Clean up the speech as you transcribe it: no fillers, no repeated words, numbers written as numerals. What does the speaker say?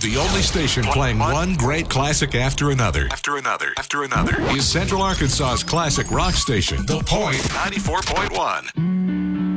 The only station playing one great classic after another. Is Central Arkansas's classic rock station, The Point 94.1.